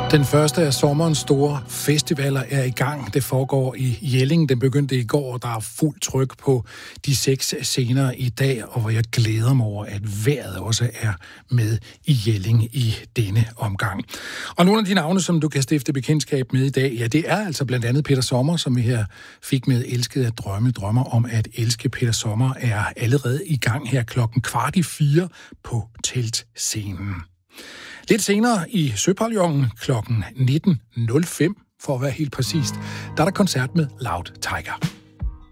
Den første af sommerens store festivaler er i gang. Det foregår i Jelling. Den begyndte i går, og der er fuld tryk på de 6 scener i dag, og hvor jeg glæder mig over, at vejret også er med i Jelling i denne omgang. Og nogle af de navne, som du kan stifte bekendtskab med i dag, ja, det er altså blandt andet Peter Sommer, som vi her fik med Elsket at drømme. Drømmer om at elske Peter Sommer er allerede i gang her 4:15 på Teltscenen. Lidt senere i Søpavillonen kl. 19.05, for at være helt præcist, der er der koncert med Loud Tiger.